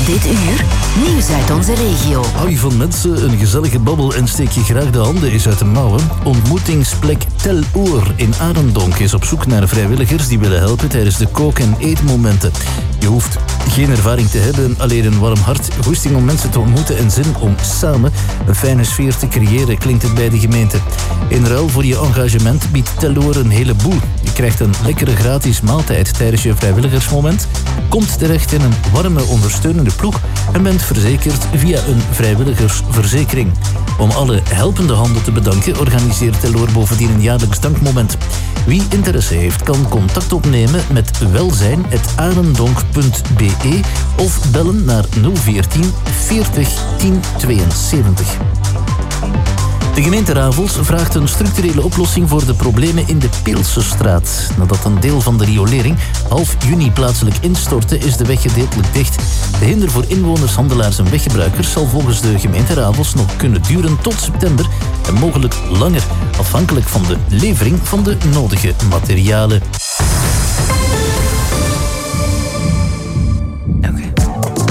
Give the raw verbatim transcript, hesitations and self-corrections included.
Dit uur, nieuws uit onze regio. Hou je van mensen, een gezellige babbel en steek je graag de handen eens uit de mouwen? Ontmoetingsplek Tel Oor in Arendonk is op zoek naar vrijwilligers die willen helpen tijdens de kook- en eetmomenten. Je hoeft geen ervaring te hebben, alleen een warm hart, goesting om mensen te ontmoeten en zin om samen een fijne sfeer te creëren, klinkt het bij de gemeente. In ruil voor je engagement biedt Tel Oor een heleboel. Je krijgt een lekkere gratis maaltijd tijdens je vrijwilligersmoment, komt terecht in een warme ondersteunende ploeg en bent verzekerd via een vrijwilligersverzekering. Om alle helpende handen te bedanken organiseert Tel Oor bovendien een jaarlijks dankmoment. Wie interesse heeft kan contact opnemen met welzijn apenstaartje arendonk punt b e of bellen naar nul veertien veertig tien tweeënzeventig. De gemeente Ravels vraagt een structurele oplossing voor de problemen in de Peelsestraat. Nadat een deel van de riolering half juni plaatselijk instortte, is de weg gedeeltelijk dicht. De hinder voor inwoners, handelaars en weggebruikers zal volgens de gemeente Ravels nog kunnen duren tot september en mogelijk langer, afhankelijk van de levering van de nodige materialen.